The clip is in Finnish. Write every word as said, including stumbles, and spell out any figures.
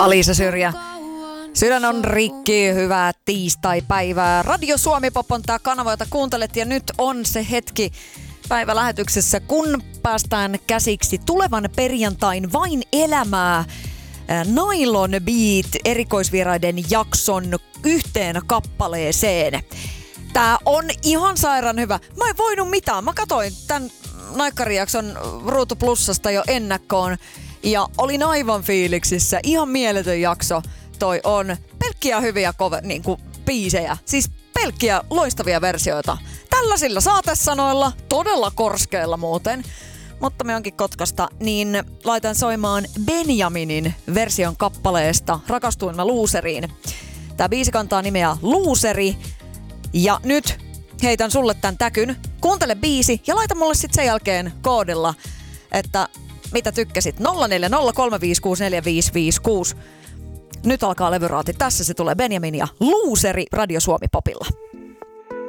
Alisa Syrjä. Sydän on rikki, hyvää tiistai-päivää. Radio Suomi Pop on tää kanava, jota kuuntelet, ja nyt on se hetki päivälähetyksessä, kun päästään käsiksi tulevan perjantain Vain elämää Nylon Beat erikoisvieraiden jakson yhteen kappaleeseen. Tää on ihan sairaan hyvä. Mä en voinut mitään. Mä katoin tän Naikkari-jakson Ruutu Plussasta jo ennakkoon ja olin aivan fiiliksissä. Ihan mieletön jakso toi on. Pelkkiä hyviä cover, niin kuin biisejä. Siis pelkkiä loistavia versioita. Tällaisilla saatesanoilla, todella korskeilla muuten. Mutta me onkin Kotkasta, niin laitan soimaan Benjaminin version kappaleesta Rakastuin mä luuseriin. Tää biisi kantaa nimeä Luuseri. Ja nyt heitän sulle tän täkyn. Kuuntele biisi ja laita mulle sit sen jälkeen koodilla, että mitä tykkäsit. nolla neljä nolla kolme viisi kuusi neljä viisi viisi kuusi. Nyt alkaa levyraati. Tässä se tulee Benjamin ja Luuseri Radio Suomi Popilla.